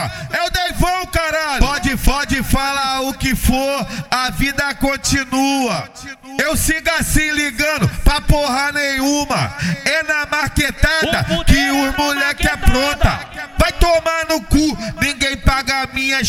porra, é o Deivão, caralho. Pode falar o que for, a vida continua. Eu sigo assim ligando pra porra nenhuma. É na marquetada que os moleque é pronta. Vai tomar no cu, ninguém paga minhas